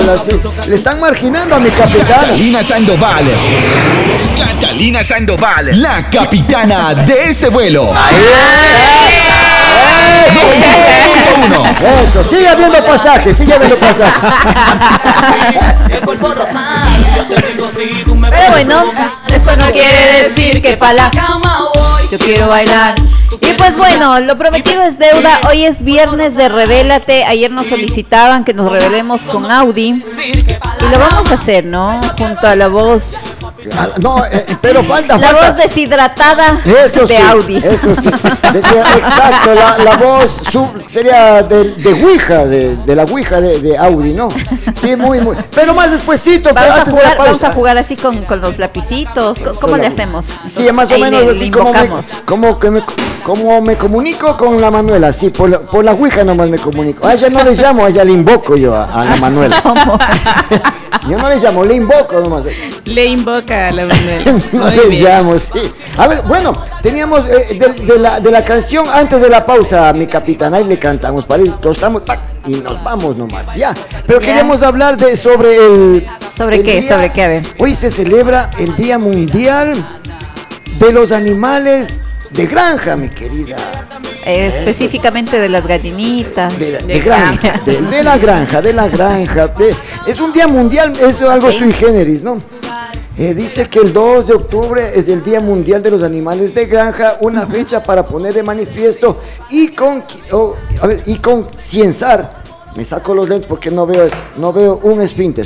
Así, le están marginando a mi capitana. Catalina Sandoval. Catalina Sandoval, la capitana de ese vuelo. Eso, sigue habiendo pasaje, sigue habiendo pasaje. Pero bueno, eso no quiere decir que para la cama voy. Yo quiero bailar. Y pues bueno, lo prometido es deuda. Hoy es viernes de Revélate. Ayer nos solicitaban que nos revelemos con Audi. Y lo vamos a hacer, ¿no? Junto a la voz. No, pero falta. La voz deshidratada eso de sí, Audi. Eso sí. Exacto, la voz sería de Ouija, de la Ouija de Audi, ¿no? Sí, muy. Pero más despuesito, pero antes de la pausa. Vamos a jugar así con los lapicitos. ¿Cómo le hacemos? Sí, más o menos así como me comunico con la Manuela. Sí, por la Ouija nomás me comunico. A ella no le llamo, a ella le invoco yo a la Manuela. ¿Cómo? Yo no le llamo, le invoco nomás. Le invoca a la Manuela. No le llamo, sí. A ver, bueno, teníamos de la canción antes de la pausa, mi capitán, ahí le cantamos, para ir, tostamos, y nos vamos nomás, ya. Pero queremos hablar sobre el... ¿Sobre qué? ¿Sobre qué? A ver. Hoy se celebra el Día Mundial de los Animales de Granja, mi querida. Específicamente de las gallinitas. De granja, de la granja. Es un día mundial, es algo sui generis, ¿no? Dice que el 2 de octubre es el Día Mundial de los Animales de Granja, una fecha para poner de manifiesto y concienciar. Me saco los lentes porque no veo un esfínter.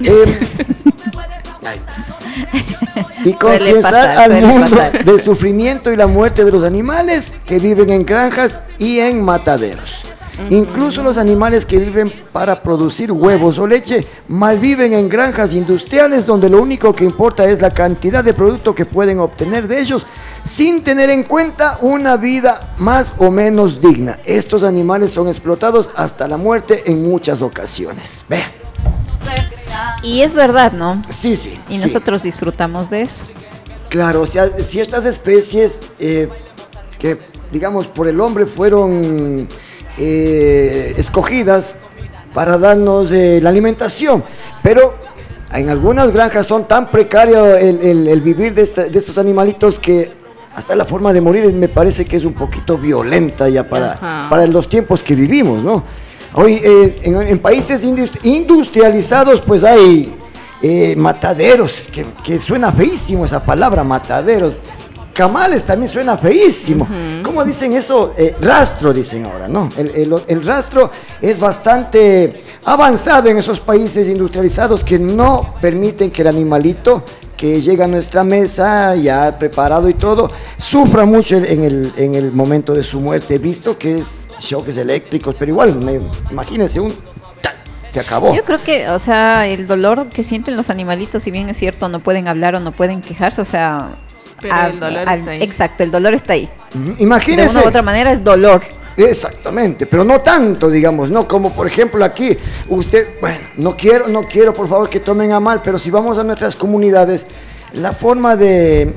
Ahí está. Y concienciar al mundo del sufrimiento y la muerte de los animales que viven en granjas y en mataderos. Incluso los animales que viven para producir huevos o leche malviven en granjas industriales donde lo único que importa es la cantidad de producto que pueden obtener de ellos sin tener en cuenta una vida más o menos digna. Estos animales son explotados hasta la muerte en muchas ocasiones. Vea. Y es verdad, ¿no? Sí, sí. Y nosotros disfrutamos de eso. Claro, o sea, si estas especies que, digamos, por el hombre fueron escogidas para darnos la alimentación, pero en algunas granjas son tan precario el vivir de estos animalitos que hasta la forma de morir me parece que es un poquito violenta ya para los tiempos que vivimos, ¿no? Hoy en países industrializados pues hay mataderos, que suena feísimo esa palabra, mataderos. Camales también suena feísimo. ¿Cómo dicen eso? Rastro dicen ahora, ¿no? El rastro es bastante avanzado en esos países industrializados que no permiten que el animalito que llega a nuestra mesa ya preparado y todo sufra mucho en el momento de su muerte. He visto que es choques eléctricos, pero igual, imagínense se acabó. Yo creo que, o sea, el dolor que sienten los animalitos, si bien es cierto, no pueden hablar o no pueden quejarse, o sea... Pero el dolor está ahí. Exacto, el dolor está ahí. Imagínense. De una u otra manera es dolor. Exactamente, pero no tanto, digamos, ¿no? Como por ejemplo aquí, usted, bueno, no quiero por favor que tomen a mal, pero si vamos a nuestras comunidades, la forma de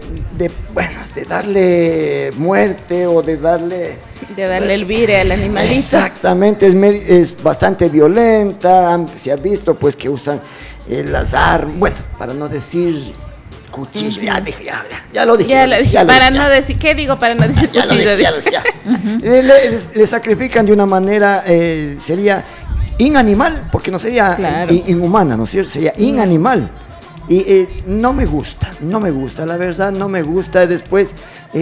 darle muerte o de darle el vire al animalito. Exactamente, es bastante violenta. Se ha visto pues que usan las armas, bueno, para no decir cuchillo, ya lo dije. Para no decir cuchillo. Le sacrifican de una manera, sería inanimal, porque no sería inhumana, ¿no es cierto? Sería inanimal. Y no me gusta, la verdad no me gusta. Después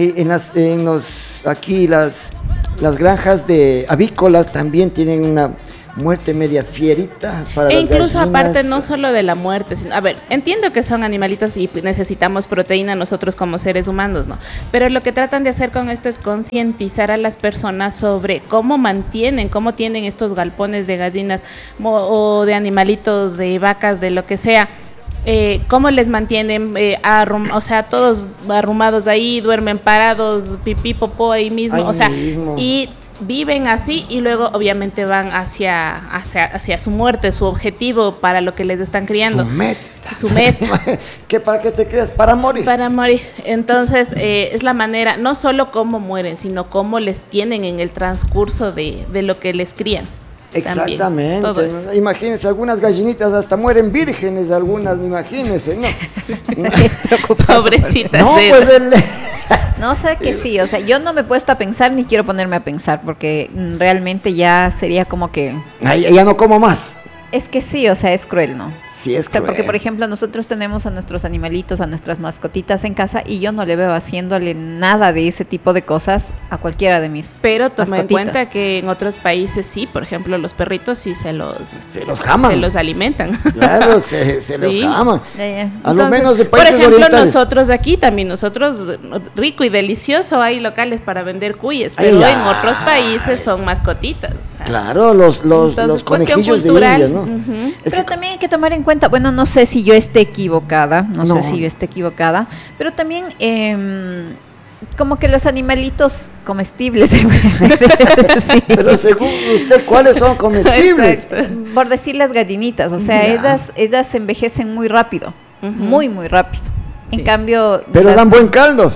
aquí las granjas de avícolas también tienen una muerte media fierita para las incluso gallinas. Aparte no solo de la muerte, sino, a ver, entiendo que son animalitos y necesitamos proteína nosotros como seres humanos, ¿no? Pero lo que tratan de hacer con esto es concientizar a las personas sobre cómo tienen estos galpones de gallinas o de animalitos, de vacas, de lo que sea. Cómo les mantienen, o sea, todos arrumados ahí, duermen parados, pipí, popó ahí mismo, y viven así y luego obviamente van hacia su muerte, su objetivo para lo que les están criando. Su meta. ¿Para qué te creas? Para morir. Para morir. Entonces, es la manera, no solo cómo mueren, sino cómo les tienen en el transcurso de lo que les crían. Exactamente. Todo eso. ¿No? Imagínense, algunas gallinitas hasta mueren vírgenes, algunas, imagínense, ¿no? Pobrecitas. No, de- pues No sé que sí, o sea, yo no me he puesto a pensar ni quiero ponerme a pensar porque realmente ya sería como que... Ay, ya no como más. Es que sí, o sea, es cruel, ¿no? Sí, es O sea, porque, cruel. por ejemplo, nosotros tenemos a nuestros animalitos, a nuestras mascotitas en casa y yo no le veo haciéndole nada de ese tipo de cosas a cualquiera de mis Pero toma en mascotitas. cuenta que en otros países sí, por ejemplo, los perritos sí se los jaman. se los alimentan. Claro, se Sí. los aman. Ya, ya. A lo Entonces, menos de por países ejemplo, orientales. nosotros aquí también, nosotros rico y delicioso, hay locales para vender cuyes, pero Ay, en otros países son mascotitas. O sea, Claro, los entonces, cuestión conejillos de cultural. India, ¿no? Ujú. Es Pero que- también hay que tomar en cuenta, bueno, no sé si yo esté equivocada, no No. sé si yo esté equivocada, pero también como que los animalitos comestibles, se puede decir. Pero según usted, ¿cuáles son comestibles? Exacto. Por decir las gallinitas, o sea, Ya. ellas envejecen muy rápido, Ujú. muy, muy rápido. En Sí. cambio, Pero las- dan buen caldo.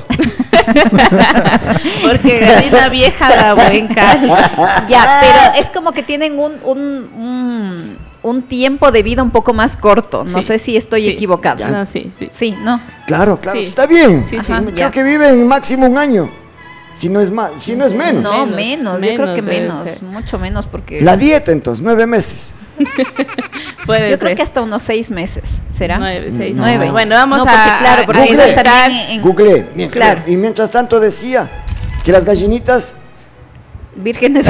Porque gallina vieja da buen caldo. ya, pero es como que tienen un tiempo de vida un poco más corto. No Sí. sé si estoy Sí. equivocada. No, sí, sí. Sí, ¿no? Claro, claro, Sí. está bien. Sí, sí. Ajá, Creo ya. que viven máximo un año. Si no es más, si no es menos. No, Menos, menos, yo creo que menos debe menos, ser. mucho menos porque La dieta, entonces, 9 meses. Puede yo creo ser. que hasta unos 6 meses, ¿será? 9, 6, No. 9. Bueno, vamos No, a... porque claro, porque Google. ellas estarían en Google. Claro. Y mientras tanto decía que las gallinitas. vírgenes.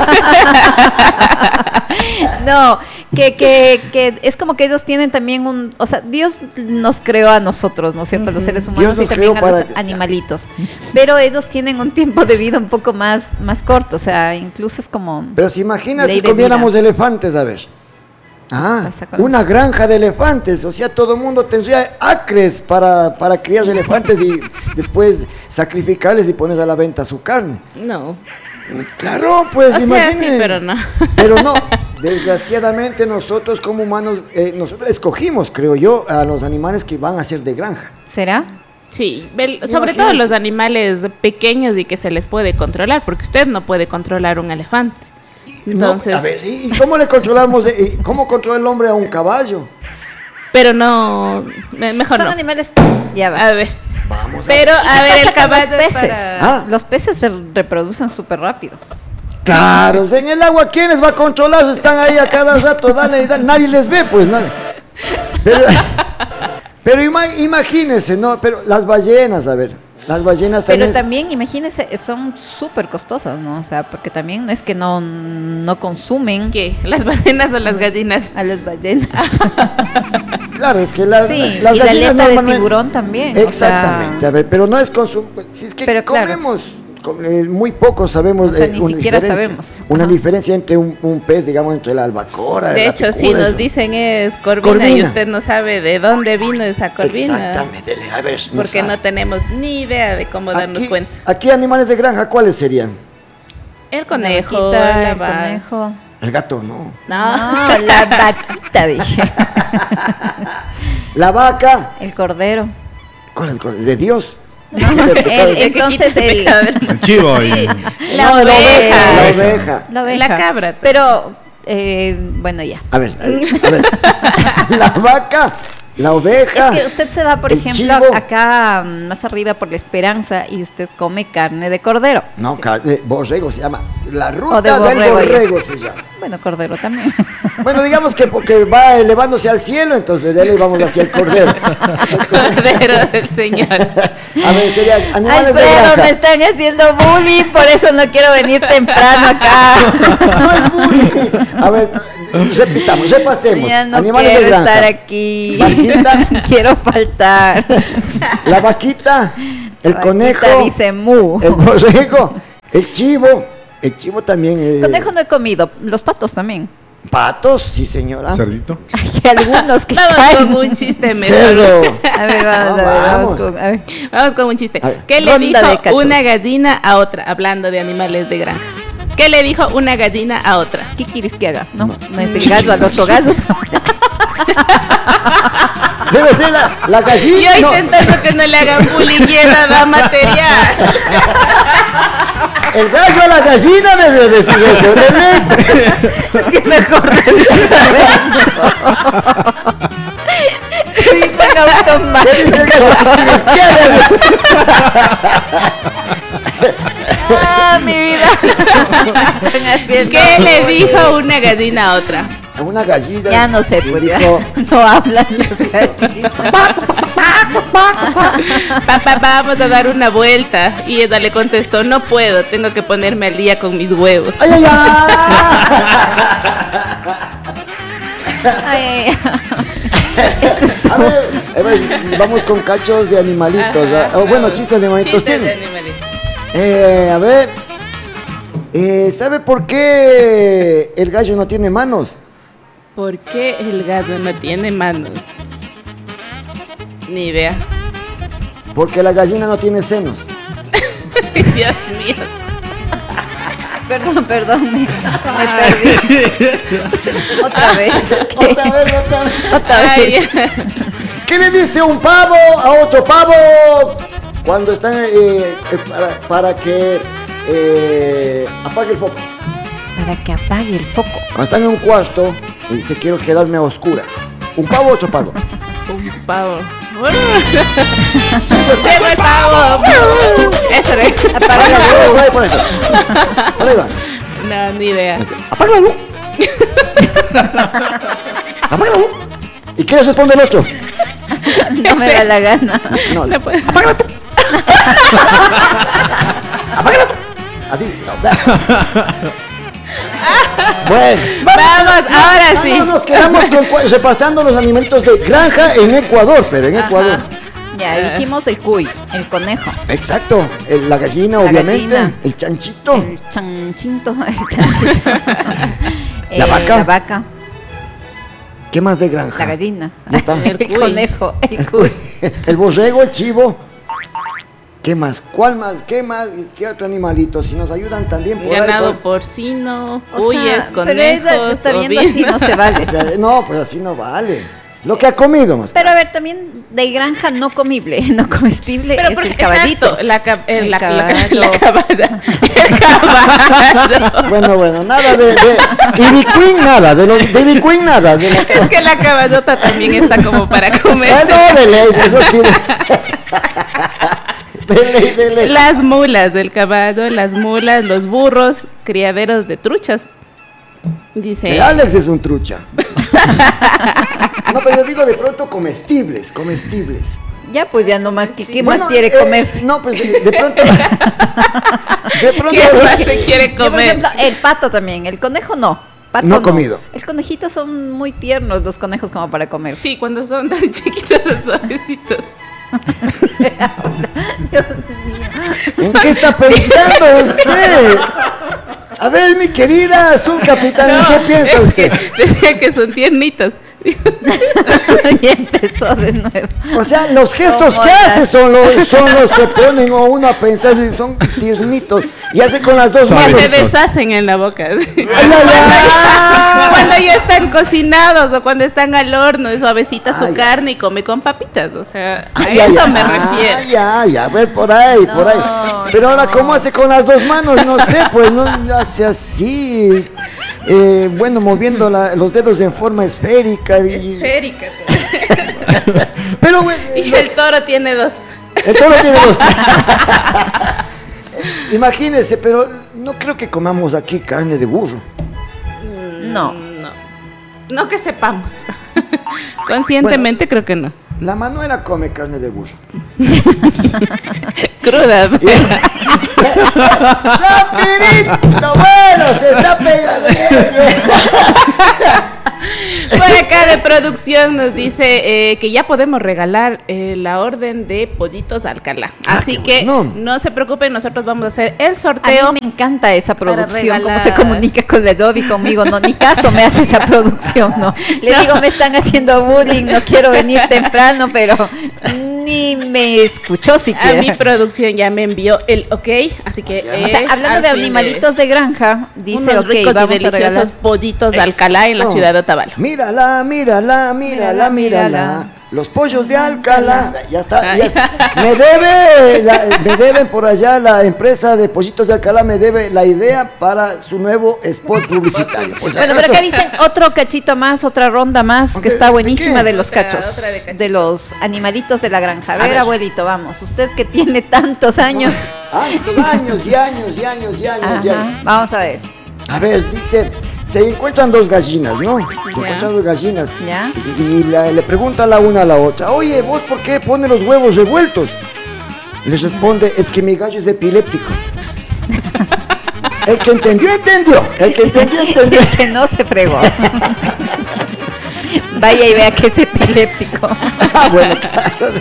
No, que es como que ellos tienen también o sea, Dios nos creó a nosotros, ¿no es cierto? Los seres humanos Dios y nos también a creó los para- animalitos. Pero ellos tienen un tiempo de vida un poco más corto, o sea, incluso es como... Pero se imagina Ley si de comiéramos vida. elefantes, a ver. Ah, Pasa con una granja de elefantes. O sea, todo el mundo tendría acres para criar elefantes y después sacrificarles y poner a la venta su carne. No. Claro, pues O sea, imaginen. sí, pero no. Pero no, desgraciadamente nosotros como humanos, nosotros escogimos, creo yo, a los animales que van a ser de granja. ¿Será? Sí, sobre Imagínese. todo los animales pequeños y que se les puede controlar, porque usted no puede controlar un elefante. Entonces, No, a ver, ¿y cómo le controlamos, cómo controla el hombre a un caballo? pero no, mejor Son no. animales... Ya va. A ver, Vamos a pero a ver, el Pasa con caballo los es peces. para- Ah. Los peces se reproducen súper rápido. Claro, en el agua, ¿quién les va a controlar? Están ahí a cada rato, dale, dale, nadie les ve, pues nadie. Pero imagínense, ¿no? Pero las ballenas, a ver, las ballenas Pero también. también, imagínense, son súper costosas, ¿no? O sea, porque también es que no consumen ¿Qué? ¿Las ballenas o las gallinas? a las ballenas. Claro, es que Sí, las y la gallinas aleta de normalmente- tiburón también. Exactamente, a ver, pero no es consumo. Si es que Pero claro, comemos, muy poco sabemos. O sea, ni una siquiera diferencia- sabemos. Una Ajá. diferencia entre un pez, digamos, entre la albacora. De la hecho, sí, picuda, nos eso. dicen es corvina, y Corvina. usted no sabe de dónde vino esa corvina. Exactamente, a ver. Porque sabe. no tenemos ni idea de cómo darnos Aquí- cuenta. Aquí animales de granja, ¿cuáles serían? El conejo, La vaquita, la el vaca. conejo. El gato, no. No. No, la vaquita, dije. La vaca, El cordero. ¿cuál es? ¿De Dios? No, El que entonces quita el, pecado del mundo. El chivo y... La No, oveja. La oveja. la oveja. La cabra. Pero, bueno, ya. A ver. La vaca, la oveja. Es que usted se va, por el ejemplo, chivo. acá más arriba por la Esperanza y usted come carne de cordero. No, borrego se llama. La O ruta de del borrego, borrego se llama. Bueno, cordero también. Bueno, digamos que porque va elevándose al cielo, entonces de ahí vamos hacia el cordero. Cordero del Señor. A ver, sería animales de Alfredo, me granja. están haciendo bullying, por eso no quiero venir temprano acá. No es bullying. A ver, repasemos. Ya no animales de quiero granja. estar aquí. Vaquita. Quiero faltar. La vaquita, el Vaquita conejo, dice mu. el borrego, el chivo. El chivo también es. Conejo no he comido, los patos también. Patos, sí señora. Cerdito. Hay algunos que Vamos caen. con un chiste mejor. Cerdo. A ver, vamos, No, a ver, vamos. vamos con, a ver. Vamos con un chiste. A ver. ¿Qué le Ronda de dijo cachos. una gallina a otra? Hablando de animales de granja. ¿Qué le dijo una gallina a otra? ¿Qué quieres que haga? No, me desengallo al otro gallo. Debe ser la Yo gallina. No. intentando que no le hagan bullying y ella da material. El gallo a la gallina debió decir eso. Es que mejor sí, ponga automático. ¿Qué dice el gallo? Ah, mi vida. Están haciendo ¿Qué le muy dijo una gallina a otra? Una gallina. Ya no sé, le pues ya. dijo, No hablan las gallinas. Papá, vamos a dar una vuelta. Y ella le contestó, no puedo, tengo que ponerme al día con mis huevos. ¡Ay, ay, Ay, A ver, vamos con cachos de animalitos. Ajá, O bueno, vamos. chistes de animalitos. Chistes de ¿Tiene? animalitos. A ver. ¿Sabe por qué el gallo no tiene manos? ¿Por qué el gato no tiene manos? Ni idea. Porque la gallina no tiene senos. Dios mío. perdón, me perdí. Otra vez. Otra vez. Otra vez. Ay, ¿Qué le dice un pavo a otro pavo cuando están para que apague el foco? Para que apague el foco. Cuando están en un cuarto y dice quiero quedarme a oscuras. ¿Un pavo o otro pavo? un pavo. Llegó el pavo. Eso era. Apaga la Ahí luz. por eso. Por ahí va. No, ni idea. Apaga la luz. Apaga la luz. ¿Y qué responde el otro? No me da la gana. No, No puedo. apágala tú. Apágala tú. Así dice. No, vea. Bueno, Vamos, ahora sí. no, nos quedamos repasando los animalitos de granja en Ecuador, pero en Ecuador. Ya dijimos el cuy, el conejo, Exacto, la gallina, La obviamente, gallina. el chanchito, el chanchito, La vaca. la vaca, ¿qué más de granja? la gallina, Ya está. el cuy. conejo, el cuy. El borrego, el chivo. ¿Qué más? ¿Cuál más? ¿Qué más? ¿Qué otro animalito? Si nos ayudan también por ahí, Ganado por- porcino, O sea, huyes, pero conejos, está viendo así, ovinos. no se vale. O sea, no, pues así no vale. Lo que ha comido más. Pero a ver, también de granja no comible, no comestible, es por- el caballito. exacto, la El caballa. El caballo. Bueno, nada de Ivy Queen, nada. De Ivy Queen, nada. De Es que la caballota también está como para comer. no, de ley, eso sí. De ley. Las mulas del caballo, las mulas, los burros, criaderos de truchas. Dice. Alex es un trucha. No, pero yo digo de pronto comestibles. Ya pues ya no más, ¿qué Bueno, más quiere comerse? No, pues de pronto. ¿Qué más se quiere Yo, por comer? ejemplo, el pato también, el conejo no. Pato No comido. El conejito son muy tiernos los conejos como para comer. Sí, cuando son tan chiquitos, tan suavecitos. Dios mío. ¿En qué está pensando usted? A ver, mi querida subcapitán, ¿en qué piensa es usted? que decía que son tiernitos. Y empezó de nuevo. O sea, los gestos que hace son los que ponen a uno a pensar y son tiernitos. Y hace con las dos manos. Se deshacen en la boca. Ay, ay. Cuando ya están cocinados o cuando están al horno, es suavecita su Ay, carne y come con papitas. O sea, a Ay, eso ay, me ay, refiero. a ver, por ahí. Pero ahora, ¿cómo hace con las dos manos? No sé, pues no hace así. Bueno, moviendo los dedos en forma esférica. Esférica. Pero, bueno, Y el toro tiene dos. el toro tiene dos. Imagínese, pero no creo que comamos aquí carne de burro. No. No. No que sepamos. Conscientemente creo que no. La Manuela come carne de burro. Cruda. ¡Chapirito! Bueno, se está pegando. Por acá de producción nos dice que ya podemos regalar la orden de pollitos Alcalá. Así qué que bueno. no se preocupen, nosotros vamos a hacer el A sorteo. mí me encanta esa para producción, cómo regalar. se comunica con la Dobby conmigo, no, ni caso me hace esa producción, no. Le digo, me están haciendo bullying, no quiero venir temprano, pero ni me escuchó A siquiera. mi producción ya me envió el ok, así que O sea, hablando al de fin animalitos de granja, dice, unos ok, ricos y vamos a deliciosos regalar. pollitos de Alcalá en la Exacto. ciudad de Otavalo. Mírala. Los pollos de Alcalá, ya está. Me deben por allá la empresa de pollitos de Alcalá, me debe la idea para su nuevo spot publicitario. Bueno, pero acá dicen otro cachito más, otra ronda más, que está buenísima de los cachos, de los animalitos de la granja. A ver, abuelito, vamos, usted que tiene tantos años. Años y años. Vamos a ver. A ver, dice... Se encuentran dos gallinas, ¿no? ¿Ya? Y le pregunta la una a la otra, oye, ¿vos por qué pones los huevos revueltos? Les responde, es que mi gallo es epiléptico. El que entendió. El que no se fregó. Vaya y vea que es epiléptico. Bueno, claro.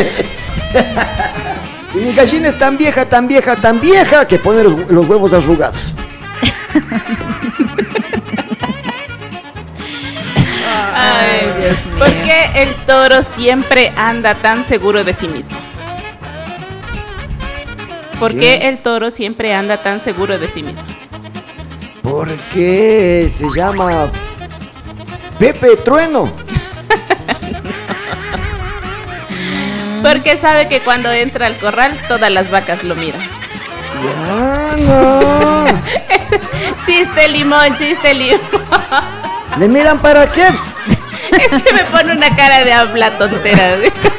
Y mi gallina es tan vieja que pone los huevos arrugados. Ay, Dios mío. ¿Por qué el toro siempre anda tan seguro de sí mismo? ¿Por qué el toro siempre anda tan seguro de sí mismo? Porque se llama Pepe Trueno. Porque sabe que cuando entra al corral todas las vacas lo miran. Ya no. Chiste limón. ¿Le miran para qué? Es que me pone una cara de habla tontera.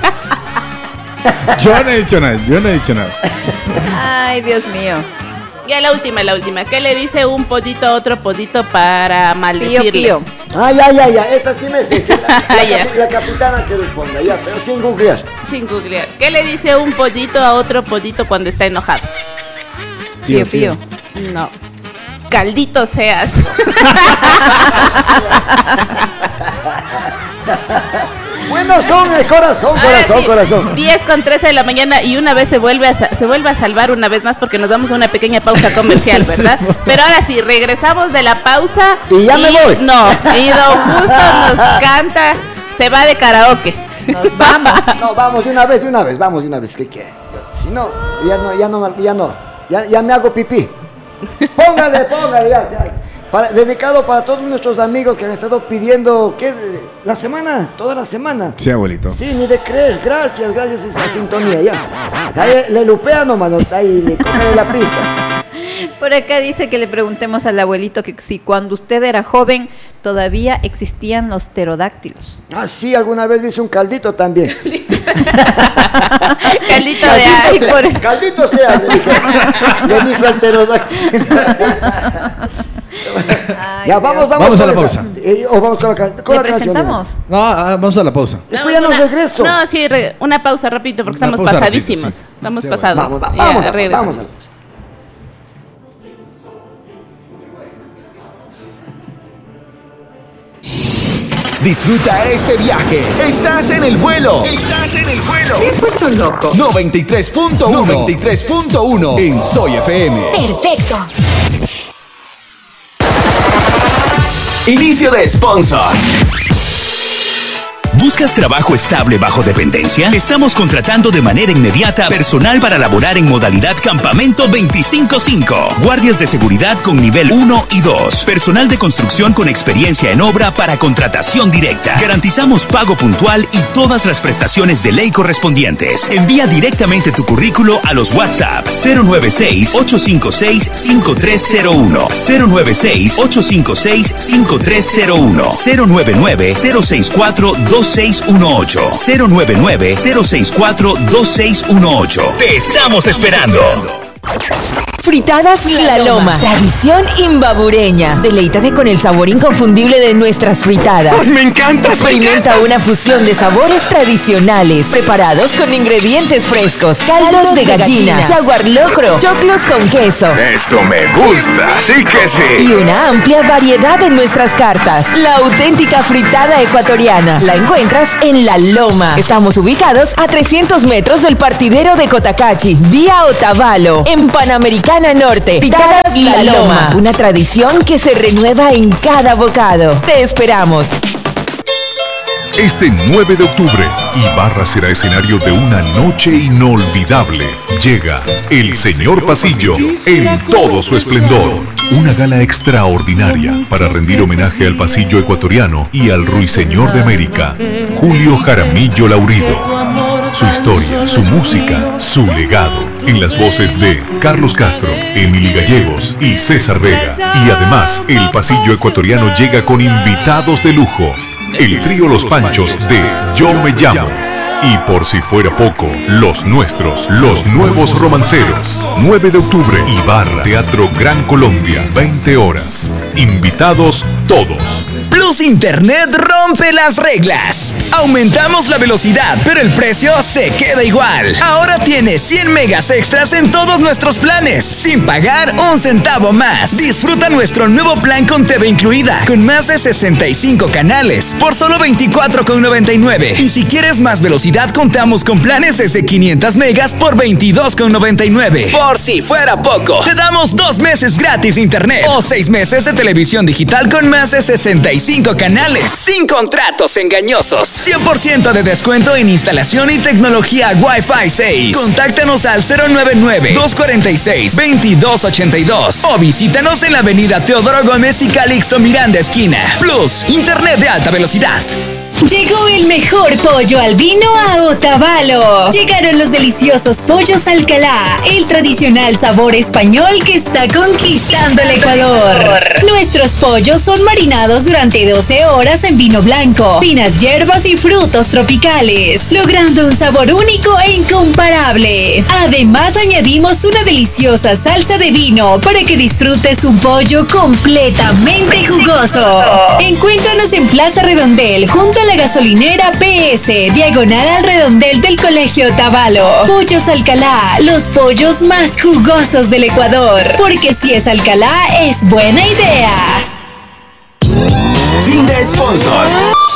Yo no he dicho nada. Ay, Dios mío. Ya la última. ¿Qué le dice un pollito a otro pollito para maldecirle? Pío. Ya. Esa sí me sé. La capitana que responda, ya, pero sin googlear. ¿Qué le dice un pollito a otro pollito cuando está enojado? Pío. No. Caldito seas. Bueno, son el corazón. 10:13 de la mañana y una vez se vuelve a salvar una vez más porque nos vamos a una pequeña pausa comercial, ¿verdad? Pero ahora sí, regresamos de la pausa. Y ya me voy. No, y don Justo nos canta, se va de karaoke. Nos vamos. No, vamos de una vez, ¿qué quiere? Si no, ya me hago pipí. Póngale, ya. Dedicado para todos nuestros amigos que han estado pidiendo, toda la semana. Sí, abuelito. Sí, ni de creer, gracias esa sintonía, ya. Ahí le lupea nomás, ahí le coge la pista. Por acá dice que le preguntemos al abuelito que si cuando usted era joven todavía existían los pterodáctilos. Ah, sí, alguna vez hice un caldito también. Caldito de ay, por eso. Caldito sea, le dijo al pterodáctilo. Ya, vamos a la pausa. O vamos con la canción. ¿Presentamos? No, vamos a la pausa. Después ya nos regreso. No, sí, una pausa rapidito porque estamos pasadísimos. Rapidito, sí. Estamos pasados. Vamos. Disfruta este viaje. Estás en el vuelo. Te he puesto loco. 93.1 en Soy FM. Perfecto. Inicio de sponsor. ¿Buscas trabajo estable bajo dependencia? Estamos contratando de manera inmediata personal para laborar en modalidad campamento 25/5. Guardias de seguridad con nivel 1 y 2. Personal de construcción con experiencia en obra para contratación directa. Garantizamos pago puntual y todas las prestaciones de ley correspondientes. Envía directamente tu currículo a los WhatsApp 096-856-5301, 096-856-5301, 099-064-2618, 099-064-2618. ¡Te estamos esperando! Fritadas La Loma, tradición imbabureña. Deleítate con el sabor inconfundible de nuestras fritadas. ¡Ay, me encanta! Experimenta una fusión de sabores tradicionales, preparados con ingredientes frescos, caldos de gallina, jaguar locro, choclos con queso. Esto me gusta, sí que sí. Y una amplia variedad en nuestras cartas. La auténtica fritada ecuatoriana. La encuentras en La Loma. Estamos ubicados a 300 metros del partidero de Cotacachi, vía Otavalo, en Panamericana Norte. Fritadas La Loma, una tradición que se renueva en cada bocado. Te esperamos. Este 9 de octubre, Ibarra será escenario de una noche inolvidable. Llega El Señor Pasillo en todo su esplendor. Una gala extraordinaria para rendir homenaje al pasillo ecuatoriano y al ruiseñor de América. Julio Jaramillo Laurido. Su historia, su música, su legado. En las voces de Carlos Castro, Emily Gallegos y César Vega. Y además, el pasillo ecuatoriano llega con invitados de lujo. El trío Los Panchos de Yo Me Llamo. Y por si fuera poco, los nuestros, los nuevos romanceros. 9 de octubre, Ibarra, Teatro Gran Colombia, 20 horas. Invitados todos. Plus Internet rompe las reglas. Aumentamos la velocidad, pero el precio se queda igual. Ahora tienes 100 megas extras en todos nuestros planes, sin pagar un centavo más. Disfruta nuestro nuevo plan con TV incluida, con más de 65 canales, por solo $24,99. Y si quieres más velocidad, contamos con planes desde 500 megas por $22,99. Por si fuera poco, te damos 2 meses gratis de internet o 6 meses de televisión digital con más de 65 canales, sin contratos engañosos. 100% de descuento en instalación y tecnología Wi-Fi 6. Contáctanos al 099-246-2282 o visítanos en la avenida Teodoro Gómez y Calixto Miranda esquina. Plus, internet de alta velocidad. Llegó el mejor pollo albino a Otavalo. Llegaron los deliciosos pollos Alcalá, el tradicional sabor español que está conquistando el Ecuador. Nuestros pollos son marinados durante 12 horas en vino blanco, finas hierbas y frutos tropicales, logrando un sabor único e incomparable. Además, añadimos una deliciosa salsa de vino para que disfrutes un pollo completamente jugoso. Encuéntranos en Plaza Redondel, junto a la gasolinera PS, diagonal al redondel del Colegio Otavalo. Pollos Alcalá, los pollos más jugosos del Ecuador. Porque si es Alcalá, es buena idea. Fin de sponsor.